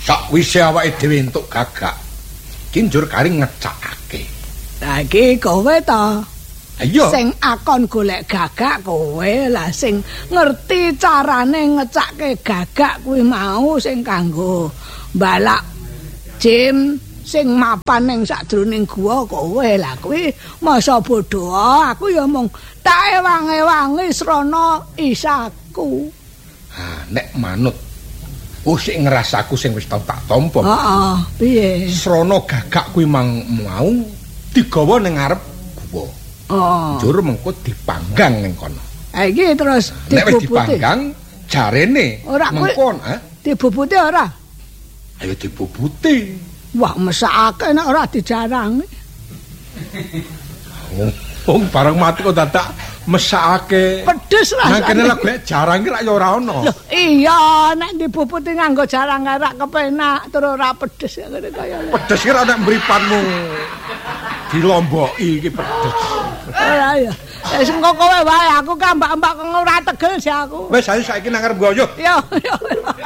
Sakwise awake dhewe entuk gagak, ki njur kari ngecakake. Lah iki kowe ta. Ayo. Sing akon golek gagak kowe lah sing ngerti carane ngecakke gagak kuwi mau sing kanggo balak jin sing mapan ning sakjroning gua kowe lah kuwi masa bodho aku ya mung tak ewang-ewangi srana isaku. Nek manut sik ngerasaku sing wis tau tak tampa. Heeh, piye? Srana gagak kuwi mau digawa ning ngarep gua. Oh. Njur mengko dipanggang ning kono. Iki terus dibubuti. Nek wis dipanggang jarene mengko, dibubuti ora? Ayo dibubuti. Wah, mesake nek ora dijarangi. Wong bareng mati kok dadak mesake. Pedes rasane. Nang kene lek golek jarang ki rak ya ora ono. Loh, iya nek dibubuti nganggo jarang rak kepenak terus ora pedes ngene kaya. Pedes ki ora nek mripanmu dilomboki iki pedes. Ora ya. Wis engko kowe wae aku kambak-ambak kok ora tegel sih aku. Wis ayo saiki nang ngarep gua yo. Yo.